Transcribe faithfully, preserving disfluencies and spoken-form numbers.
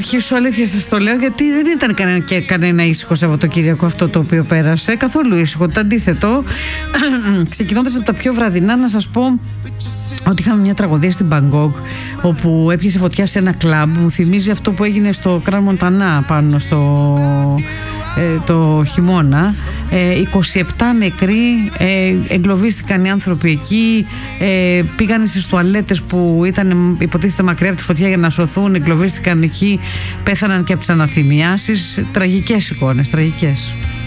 αρχίσω, αλήθεια σας το λέω, γιατί δεν ήταν κανένα, και κανένα ήσυχο Σαββατοκύριακο αυτό το οποίο πέρασε. Καθόλου ήσυχο, το αντίθετο. Ξεκινώντας από τα πιο βραδινά, να σας πω ότι είχαμε μια τραγωδία στην Μπαγκόκ, όπου έπιασε φωτιά σε ένα κλαμπ. Μου θυμίζει αυτό που έγινε στο Κραν Μοντανά πάνω στο ε, το χειμώνα. ε, είκοσι επτά νεκροί, ε, εγκλωβίστηκαν οι άνθρωποι εκεί, ε, πήγαν στις τουαλέτες που ήταν υποτίθεται μακριά από τη φωτιά για να σωθούν, εγκλωβίστηκαν εκεί, πέθαναν και από τις αναθυμιάσεις. Τραγικές εικόνες, τραγικές.